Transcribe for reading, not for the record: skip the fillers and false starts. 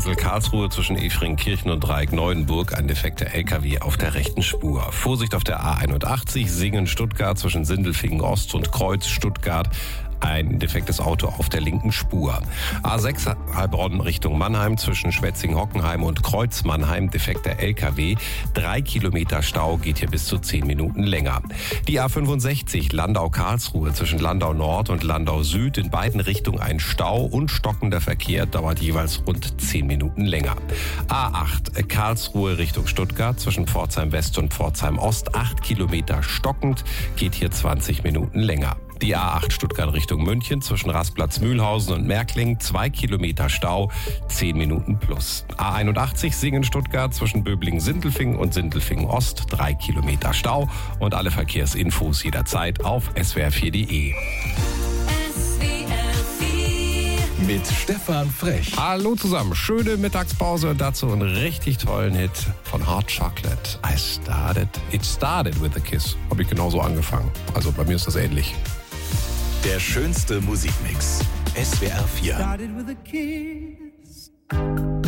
Kassel-Karlsruhe zwischen Efringkirchen und Dreieck-Neuenburg ein defekter LKW auf der rechten Spur. Vorsicht auf der A81 Singen-Stuttgart zwischen Sindelfingen-Ost und Kreuz Stuttgart. Ein defektes Auto auf der linken Spur. A6 Heilbronn Richtung Mannheim zwischen Schwetzing-Hockenheim und Kreuz Mannheim. Defekter LKW. 3 Kilometer Stau, geht hier bis zu 10 Minuten länger. Die A65 Landau-Karlsruhe zwischen Landau Nord und Landau Süd. In beiden Richtungen ein Stau und stockender Verkehr, dauert jeweils rund 10 Minuten länger. A8 Karlsruhe Richtung Stuttgart zwischen Pforzheim West und Pforzheim Ost. 8 Kilometer stockend, geht hier 20 Minuten länger. Die A8 Stuttgart Richtung München zwischen Rastplatz-Mühlhausen und Märkling, 2 Kilometer Stau, 10 Minuten plus. A81 Singen-Stuttgart zwischen Böblingen-Sindelfingen und Sindelfingen-Ost, 3 Kilometer Stau und alle Verkehrsinfos jederzeit auf swr4.de. Mit Stefan Frech. Hallo zusammen, schöne Mittagspause und dazu einen richtig tollen Hit von Hot Chocolate. It started with a kiss. Habe ich genauso angefangen. Also bei mir ist das ähnlich. Der schönste Musikmix. SWR 4. Started with a kiss.